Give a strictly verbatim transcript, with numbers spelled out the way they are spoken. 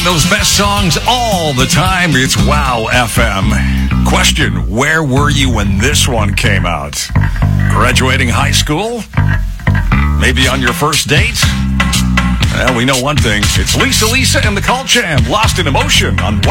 those best songs all the time. It's Wow F M. Question, where were you when this one came out? Graduating high school? Maybe on your first date? Well, we know one thing. It's Lisa Lisa and the Call Champ, Lost in Emotion on